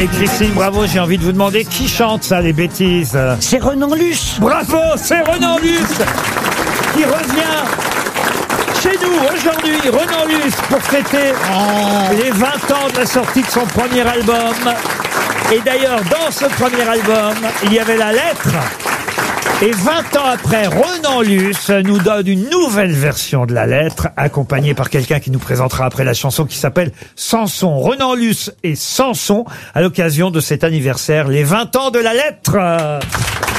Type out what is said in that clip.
Et Christine, bravo, j'ai envie de vous demander qui chante ça, les bêtises. C'est Renan Luce. Bravo, c'est Renan Luce qui revient chez nous aujourd'hui. Renan Luce pour fêter les 20 ans de la sortie de son premier album. Et d'ailleurs, dans ce premier album, il y avait la lettre. Et 20 ans après, Renan Luce nous donne une nouvelle version de la lettre, accompagnée par quelqu'un qui nous présentera après la chanson qui s'appelle Samson. Renan Luce et Samson, à l'occasion de cet anniversaire, les 20 ans de la lettre.